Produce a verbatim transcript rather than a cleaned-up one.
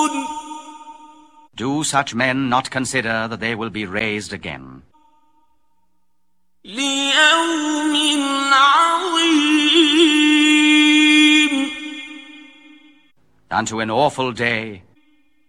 Do such men not consider that they will be raised again? ليوم عظيم. Unto an awful day,